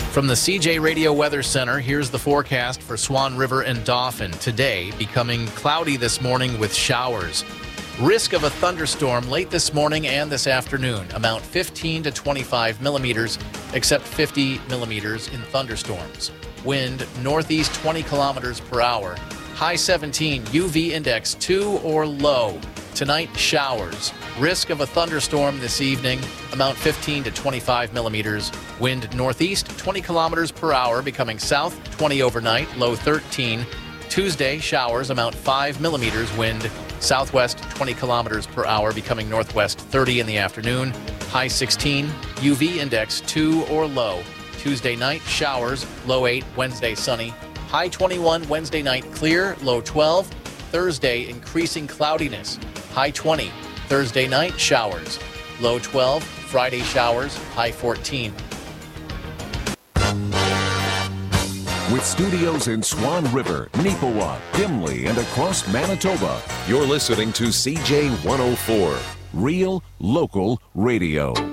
From the CJ Radio Weather Center, here's the forecast for Swan River and Dauphin. Today, becoming cloudy this morning with showers. Risk of a thunderstorm late this morning and this afternoon. Amount 15 to 25 millimeters, except 50 millimeters in thunderstorms. Wind northeast 20 kilometers per hour. High 17, UV index 2 or low. Tonight, showers. Risk of a thunderstorm this evening. Amount 15 to 25 millimeters. Wind northeast 20 kilometers per hour, becoming south 20 overnight. Low 13. Tuesday, showers. Amount 5 millimeters. Wind southwest 20 kilometers per hour, becoming northwest 30 in the afternoon. High 16. UV index 2 or low. Tuesday night, showers. Low 8. Wednesday, sunny. High 21. Wednesday night, clear. Low 12. Thursday, increasing cloudiness. High 20. Thursday night, showers. Low 12. Friday, showers. High 14. With studios in Swan River, Neepawa, Gimli, and across Manitoba, you're listening to CJ 104, Real Local Radio.